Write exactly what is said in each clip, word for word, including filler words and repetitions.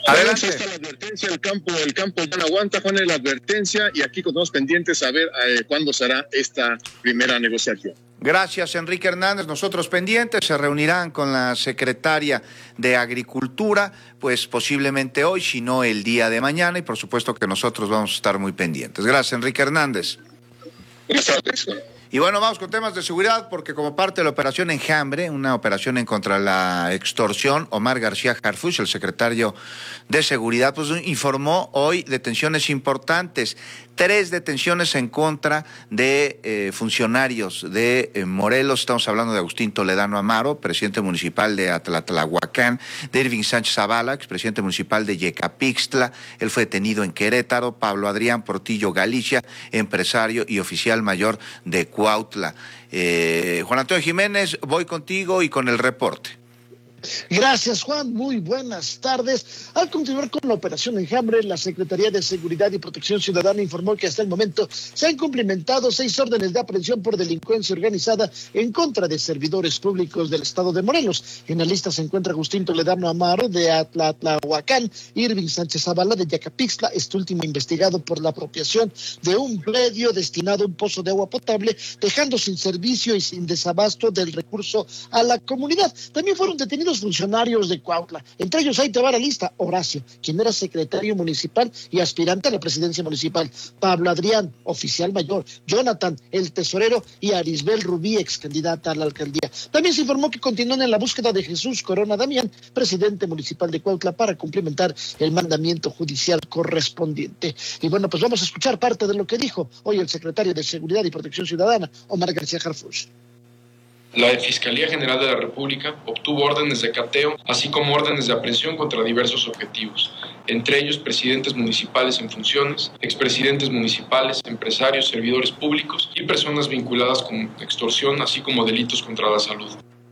Adelante. Está la advertencia, el campo, el campo ya no aguanta, Juan, la advertencia, y aquí continuamos pendientes a ver eh, cuándo será esta primera negociación. Gracias, Enrique Hernández. Nosotros pendientes, se reunirán con la secretaria de Agricultura, pues posiblemente hoy, si no el día de mañana, y por supuesto que nosotros vamos a estar muy pendientes. Gracias, Enrique Hernández. Buenas tardes. Y bueno, vamos con temas de seguridad, porque como parte de la operación Enjambre, una operación en contra de la extorsión, Omar García Harfuch, el secretario de Seguridad, pues informó hoy detenciones importantes. Tres detenciones en contra de eh, funcionarios de eh, Morelos. Estamos hablando de Agustín Toledano Amaro, presidente municipal de Atlatlahuacán, de Irving Sánchez Zavala, expresidente municipal de Yecapixtla. Él fue detenido en Querétaro. Pablo Adrián Portillo Galicia, empresario y oficial mayor de Cuautla. Eh, Juan Antonio Jiménez, voy contigo y con el reporte. Gracias, Juan. Muy buenas tardes. Al continuar con la operación Enjambre, la Secretaría de Seguridad y Protección Ciudadana informó que hasta el momento se han cumplimentado seis órdenes de aprehensión por delincuencia organizada en contra de servidores públicos del estado de Morelos. En la lista se encuentra Agustín Toledano Amaro de Atlatlahuacán, Irving Sánchez Zavala de Yecapixtla, este último investigado por la apropiación de un predio destinado a un pozo de agua potable, dejando sin servicio y sin desabasto del recurso a la comunidad. También fueron detenidos funcionarios de Cuautla. Entre ellos, ahí te va la lista: Horacio, quien era secretario municipal y aspirante a la presidencia municipal; Pablo Adrián, oficial mayor; Jonathan, el tesorero; y Arisbel Rubí, ex candidata a la alcaldía. También se informó que continúan en la búsqueda de Jesús Corona Damián, presidente municipal de Cuautla, para complementar el mandamiento judicial correspondiente. Y bueno, pues vamos a escuchar parte de lo que dijo hoy el secretario de Seguridad y Protección Ciudadana, Omar García Harfuch. La Fiscalía General de la República obtuvo órdenes de cateo, así como órdenes de aprehensión contra diversos objetivos, entre ellos presidentes municipales en funciones, expresidentes municipales, empresarios, servidores públicos y personas vinculadas con extorsión, así como delitos contra la salud.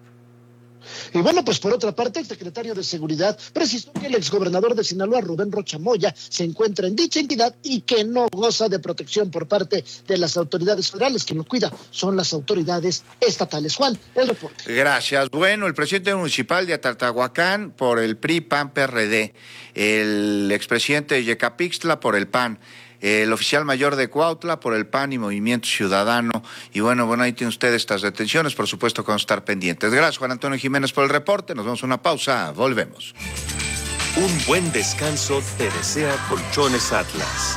Y bueno, pues por otra parte, el secretario de Seguridad precisó que el exgobernador de Sinaloa, Rubén Rocha Moya, se encuentra en dicha entidad y que no goza de protección por parte de las autoridades federales. Quien lo cuida son las autoridades estatales. Juan, el reporte. Gracias. Bueno, el presidente municipal de Atlatlahuacán por el P R I, P A N, P R D, el expresidente de Yecapixtla por el P A N, el oficial mayor de Cuautla por el P A N y Movimiento Ciudadano. Y bueno, bueno, ahí tiene usted estas detenciones, por supuesto, con estar pendientes. Gracias, Juan Antonio Jiménez, por el reporte. Nos vamos a una pausa, volvemos. Un buen descanso te desea Colchones Atlas.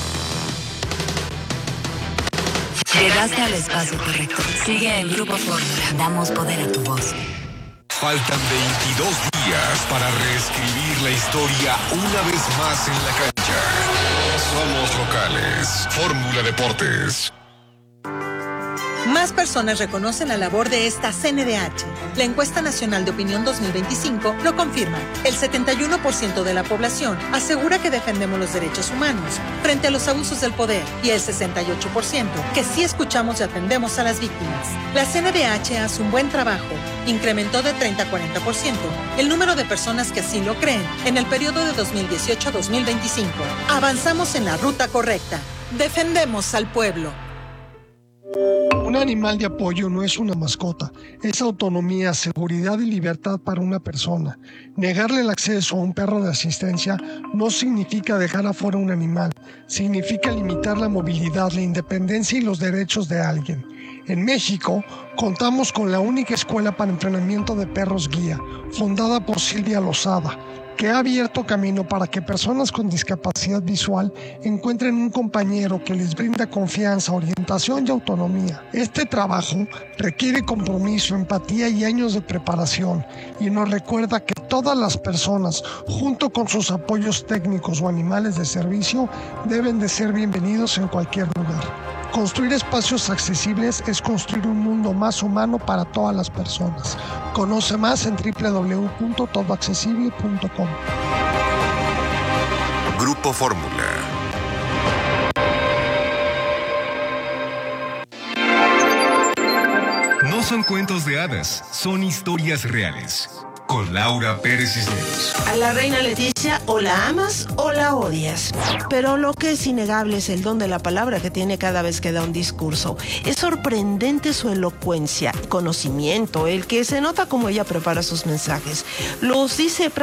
Llegaste al espacio correcto. Sigue el Grupo Fórmula. Damos poder a tu voz. Faltan veintidós días para reescribir la historia una vez más en la cancha. Somos locales. Fórmula Deportes. Más personas reconocen la labor de esta C N D H. La encuesta nacional de opinión dos mil veinticinco lo confirma. El setenta y uno por ciento de la población asegura que defendemos los derechos humanos frente a los abusos del poder, y el sesenta y ocho por ciento que sí escuchamos y atendemos a las víctimas. La C N D H hace un buen trabajo. Incrementó de treinta a cuarenta por ciento el número de personas que así lo creen en el periodo de dos mil dieciocho a dos mil veinticinco. Avanzamos en la ruta correcta. Defendemos al pueblo. Un animal de apoyo no es una mascota, es autonomía, seguridad y libertad para una persona. Negarle el acceso a un perro de asistencia no significa dejar afuera un animal, significa limitar la movilidad, la independencia y los derechos de alguien. En México, contamos con la única escuela para entrenamiento de perros guía, fundada por Silvia Lozada, que ha abierto camino para que personas con discapacidad visual encuentren un compañero que les brinda confianza, orientación y autonomía. Este trabajo requiere compromiso, empatía y años de preparación, y nos recuerda que todas las personas, junto con sus apoyos técnicos o animales de servicio, deben de ser bienvenidos en cualquier lugar. Construir espacios accesibles es construir un mundo más humano para todas las personas. Conoce más en doble u doble u doble u punto todo accesible punto com. Grupo Fórmula. No son cuentos de hadas, son historias reales. Con Laura Pérez Cisneros. A la reina Leticia o la amas o la odias. Pero lo que es innegable es el don de la palabra que tiene cada vez que da un discurso. Es sorprendente su elocuencia, conocimiento, el que se nota cómo ella prepara sus mensajes. Los dice